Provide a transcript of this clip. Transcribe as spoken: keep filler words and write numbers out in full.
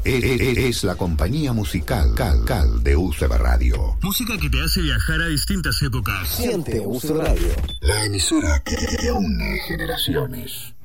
es, es, es la compañía musical Cal, Cal de U C B Radio. Música que te hace viajar a distintas épocas. Siente U C B Radio. La emisora que, que une generaciones.